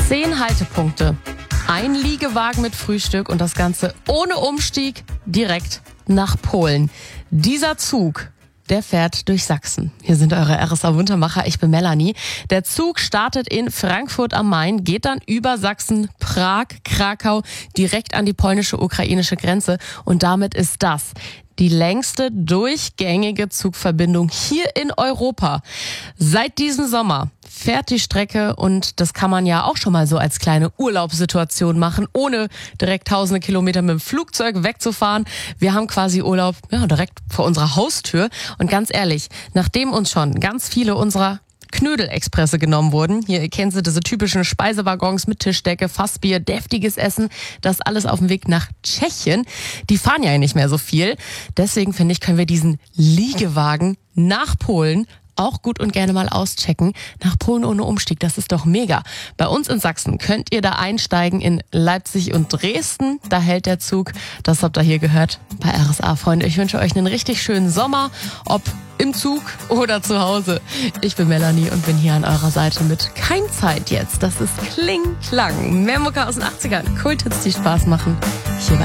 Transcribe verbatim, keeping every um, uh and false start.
Zehn Haltepunkte, ein Liegewagen mit Frühstück und das Ganze ohne Umstieg direkt nach Polen. Dieser Zug, der fährt durch Sachsen. Hier sind eure R S A-Wundermacher, ich bin Melanie. Der Zug startet in Frankfurt am Main, geht dann über Sachsen, Prag, Krakau, direkt an die polnische-ukrainische Grenze. Und damit ist das die längste durchgängige Zugverbindung hier in Europa. Seit diesem Sommer fährt die Strecke und das kann man ja auch schon mal so als kleine Urlaubssituation machen, ohne direkt tausende Kilometer mit dem Flugzeug wegzufahren. Wir haben quasi Urlaub ja, direkt vor unserer Haustür. Und ganz ehrlich, nachdem uns schon ganz viele unserer Knödelexpresse genommen wurden. Hier, ihr kennt sie, diese typischen Speisewaggons mit Tischdecke, Fassbier, deftiges Essen. Das alles auf dem Weg nach Tschechien. Die fahren ja nicht mehr so viel. Deswegen finde ich, können wir diesen Liegewagen nach Polen auch gut und gerne mal auschecken. Nach Polen ohne Umstieg, das ist doch mega. Bei uns in Sachsen könnt ihr da einsteigen in Leipzig und Dresden. Da hält der Zug. Das habt ihr hier gehört bei R S A, Freunde. Ich wünsche euch einen richtig schönen Sommer, ob im Zug oder zu Hause. Ich bin Melanie und bin hier an eurer Seite mit Kein Zeit jetzt. Das ist Kling Klang. Mehr Mucke aus den achtzigern. Kulthits, die Spaß machen. Hier bei